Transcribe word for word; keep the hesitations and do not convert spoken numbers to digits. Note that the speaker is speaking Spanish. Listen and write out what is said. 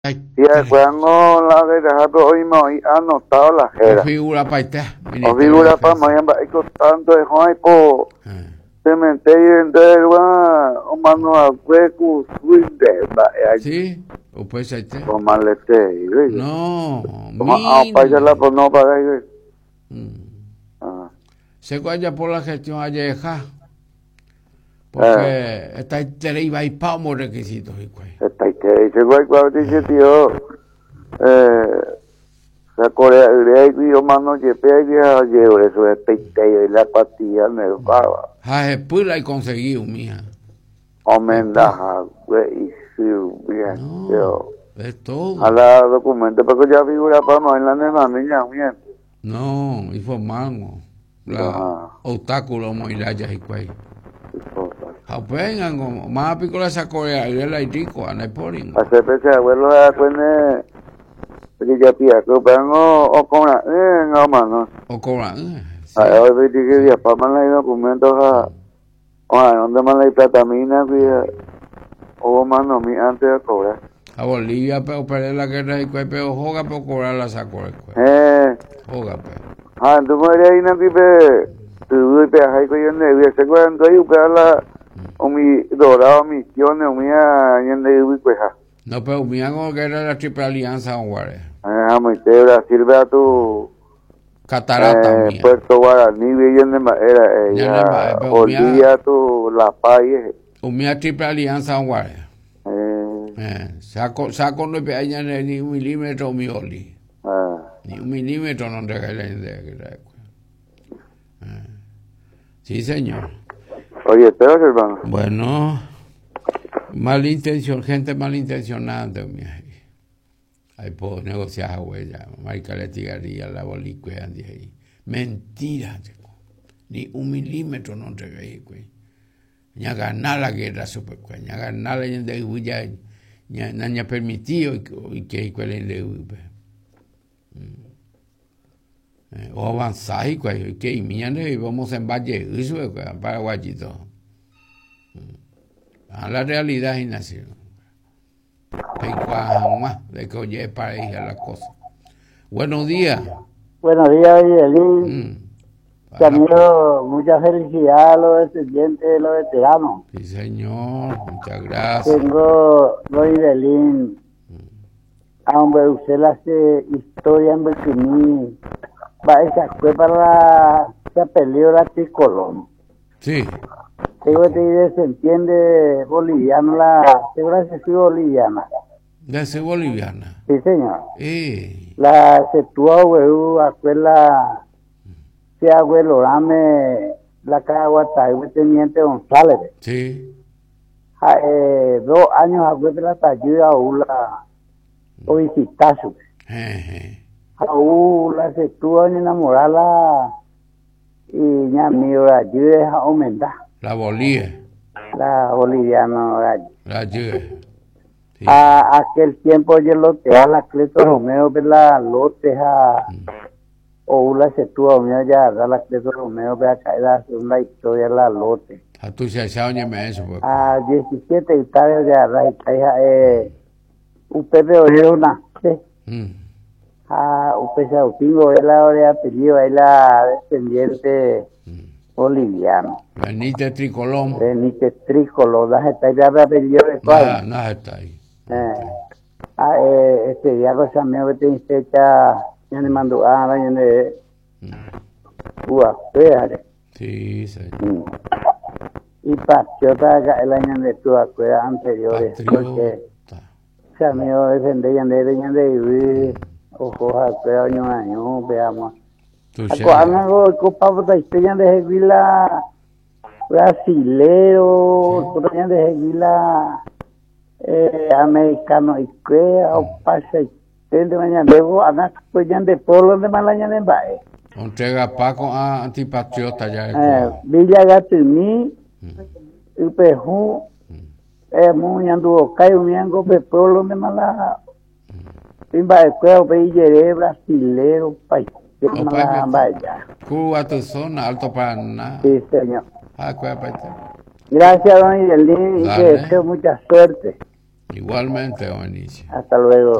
Y cuando la de dejar hoy me ha anotado la jera. O figura para usted. O figura para mañana, hay tanto de Juan por cementerio entero, o mano a hueco, suinde, sí, o pues ahí está. O malete, no, ah, para la por no para ahí. Se guaya por la gestión alleja. Porque está ahí va y pamo requisitos y cuál. Está ahí que se guay cuando dice tío, eh, la Corea y yo mano que pega llevo eso es peite y la patilla nervaba. Ja, es pula y conseguido, mija. Omendaja, güey, sí, bien, yo. Es todo. A la documento, porque ya figura para no en la nena niña, bien. No, informando. La obstáculo muy larga y cuál. Apenas, más picola esa Corea y el Haitico, a Neporin. Hace pese abuelo a cuene, porque ya pía, que vengo o con la, eh, no mano. O con la, eh. A hoy vi que ya para mandar documentos a, a donde mandar platamina, que o mano mi antes de cobrar. A Bolivia, pero perder la guerra y cuál, pero joga por cobrar la saco. Eh. Joga, pero. Ah, tú me harías ahí, no pipe, tú y pe, ahí que yo no vi, se cuando ahí, que la o mi dorado misiones o mía yende ubicueja. No, pero mi hago que era la triple alianza en Guare. Ah, muy te Brasil vea tu catarata eh, Puerto Guaraní yende era ella Bolivia tu La Paz. O mi triple alianza en Guare. Eh. Eh, saco saco no pe allá ni un milímetro mi oli. Ah. Ni un milímetro no regalen de eh. Sí, señor. Oye, pero hermano. Bueno, malintención, gente malintencionada, mi ahí puedo negociar, güey, ya, marica le tiraría la bolicua de ahí. Mentira, ni un milímetro no entregué, güey. Ya ganar la guerra super, güey, ya ganar la gente de güey, ya, ya, ya permitido y que cuál es de güey. O avanzar y güey, que y miñane vamos en Valle, eso es Paraguayito. A la realidad es nació. De que oye para ir a la cosa. Buenos días. Buenos días, Miguelín. Mm. Camilo, mucha felicidad a los descendientes de los veteranos. Sí, señor, muchas gracias. Tengo, Miguelín, mm. hombre, usted le hace historia en Bertiní. Va, esa fue para la, se peleó la tricolor. Sí. Tengo que decir, se entiende boliviano, la segura que soy boliviana. ¿De ser boliviana? Sí, señor. Sí. La se tuvo abuelo, abuela, se abuelo, dame la caguata, y teniente González. Sí. A, eh, dos años abuelo la tallida a Ula, o visitazo. A Ula se tuvo en enamorarla, y ya mío, la ayuda a aumentar. La Bolivia. La boliviana. La, la ayuda. Sí. A aquel tiempo yo lote a la Cleto Romeo, la lote a mm. o una se tuvo mío ya a la Cleto Romeo, ve a caer la segunda historia la lote. A tu se me eso. Pues. A diecisiete hectáreas de arraiz, eh, un pepe oyeron una, ¿sí? A un pepe autingo, él ahora apellido, ahí la descendiente mm. boliviano. Benítez Tricolón. Benítez Tricolón, ¿no está ahí de apellido de cuál? No, no está ahí. Eh, ah, eh, este día cosa mío que te fecha, ya me mandó, ah, ya me, uah, fíjate. Sí, sí. Mm. Y patriota el año de tu acuerdas anteriores, patriota. Porque, o sea, mío defender, ya de, ya de vivir, ojo, acuerdas, año, año, veamos. Acuérdanos, el copa, porque estoy ya de Vila brasilero, sí. Ya de Vila eh, americano, y que, o pasa, y de mañana, luego, ana, pues ya de pueblo de Malaña en Bae. Entrega Paco a antipatriota ya. Eh, Villa Gatumí, y Pejú, eh, muy anduvo, cayo, miango, de pueblo de Malaña. En Bae, cuero, Villa brasilero, país. Vaya. Cuba, tu zona, Alto Paraná. Sí, señor. Ah, cuál, gracias, don Miguelín, y que deseo mucha suerte. Igualmente, Benicio. Hasta luego.